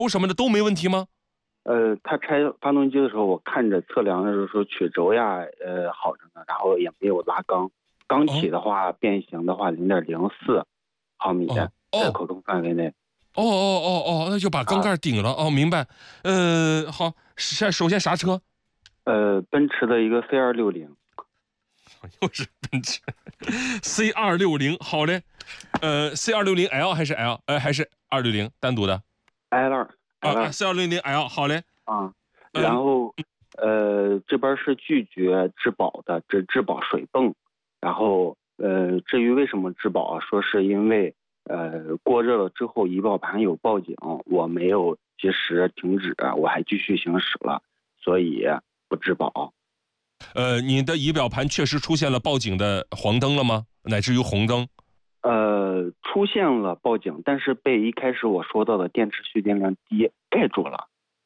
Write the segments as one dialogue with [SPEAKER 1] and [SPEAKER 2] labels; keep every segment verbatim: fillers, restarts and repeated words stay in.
[SPEAKER 1] 什么的都没问题吗？
[SPEAKER 2] 呃，他拆发动机的时候，我看着测量的时候曲轴呀，呃，好着呢，然后也没有拉缸，缸体的话、哦、变形的话零点零四毫米，在、哦、可控范围内。
[SPEAKER 1] 哦哦哦哦，那就把缸盖顶了、啊、哦，明白。呃，好，先首先啥车？
[SPEAKER 2] 呃，奔驰的一个 C 二六零，
[SPEAKER 1] 又是奔驰 C 二六零，好嘞。呃 ，C 二六零 L 还是 L？ 呃，还是二六零单独的
[SPEAKER 2] ？L 二
[SPEAKER 1] 啊 ，C 二六零 L， 好嘞。
[SPEAKER 2] 啊，然后、嗯、呃，这边是拒绝质保的，这质保水泵。然后呃，至于为什么质保，说是因为呃过热了之后仪表盘有报警，我没有及时停止，我还继续行驶了，所以不质保。
[SPEAKER 1] 呃，你的仪表盘确实出现了报警的黄灯了吗？乃至于红灯？
[SPEAKER 2] 呃，出现了报警，但是被一开始我说到的电池蓄电量低盖住了。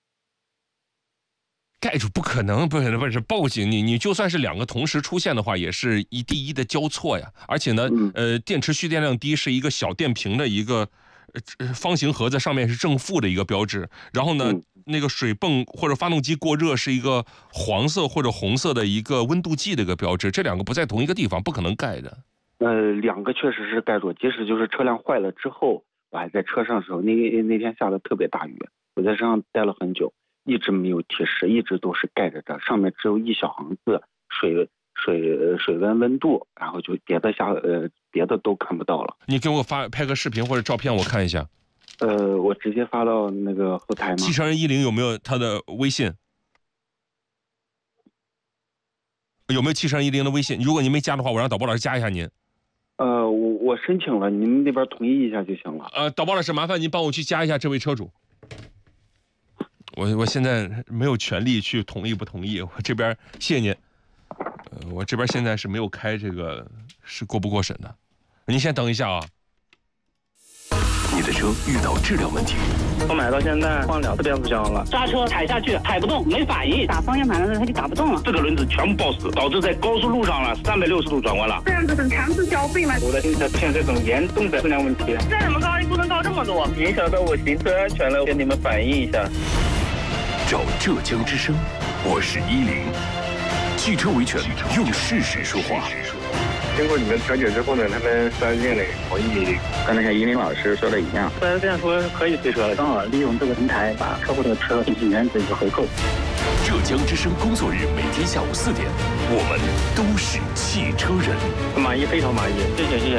[SPEAKER 1] 盖住不可能，不可能，不是报警。你你就算是两个同时出现的话，也是一第一的交错呀。而且呢，嗯、呃，电池蓄电量低是一个小电瓶的一个呃方形盒子，上面是正负的一个标志。然后呢，嗯、那个水泵或者发动机过热是一个黄色或者红色的一个温度计的一个标志。这两个不在同一个地方，不可能盖的。
[SPEAKER 2] 呃，两个确实是盖住，即使就是车辆坏了之后，我还在车上的时候，那那天下的特别大雨，我在车上待了很久。一直没有提示，一直都是盖着的，上面只有一小行字水水水温温度，然后就别的下呃别的都看不到了。
[SPEAKER 1] 你给我发拍个视频或者照片我看一下。
[SPEAKER 2] 呃，我直接发到那个后台吗？
[SPEAKER 1] 汽车人一零有没有他的微信？有没有汽车人一零的微信？如果您没加的话，我让导播老师加一下您。
[SPEAKER 2] 呃，我我申请了，您那边同意一下就行了。
[SPEAKER 1] 呃，导播老师，麻烦您帮我去加一下这位车主。我我现在没有权利去同意不同意，我这边谢谢您。呃，我这边现在是没有开这个，是过不过审的。您先等一下啊。
[SPEAKER 3] 你的车遇到质量问题，
[SPEAKER 4] 我买到现在换两次变速箱了，
[SPEAKER 5] 刹车踩下去踩不动，没反应，
[SPEAKER 6] 打方向盘的时候它就打不动了，
[SPEAKER 4] 这个轮子全部抱死，导致在高速路上了三百六十度转弯了。
[SPEAKER 6] 这样子很强制交费吗？
[SPEAKER 4] 我的新车出现这种严重的质量问题，
[SPEAKER 5] 再怎么高你不能高这么多，
[SPEAKER 4] 影响到我行车安全了，跟你们反映一下。
[SPEAKER 3] 找浙江之声，我是一零，汽车维权用事实说话。
[SPEAKER 4] 经过你们调解之后呢，他们四 S店呢同意，刚才像依林老师说的一样，四 S店说可以退车了，
[SPEAKER 6] 刚好利用这个平台把客户的车进行原则一个回购。
[SPEAKER 3] 浙江之声工作日每天下午四点，我们都是汽车人。
[SPEAKER 4] 满意，非常满意，谢谢谢谢。